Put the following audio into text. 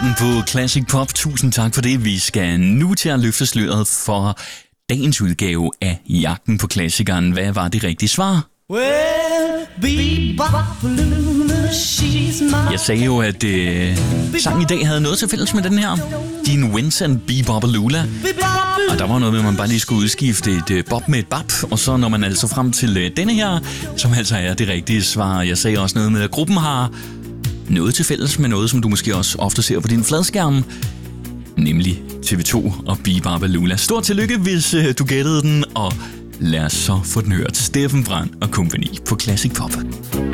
Yachten på Classic Pop. Tusind tak for det. Vi skal nu til at løfte sløret for dagens udgave af Jagten på Klassikeren. Hvad var det rigtige svar? Jeg sagde jo, at sangen i dag havde noget til fælles med den her. Gene Vincent, Be-Bop-A-Lula. Og der var noget med, at man bare lige skulle udskifte et bop med et bap. Og så når man altså frem til denne her, som altså er det rigtige svar. Jeg sagde også noget med, at gruppen har noget til fælles med noget, som du måske også ofte ser på din fladskærm. Nemlig TV2 og Be-Bop-A-Lula. Stort tillykke, hvis du gættede den. Og lad os så få den hørt. Steffen Brandt og kompagni på Classic Pop.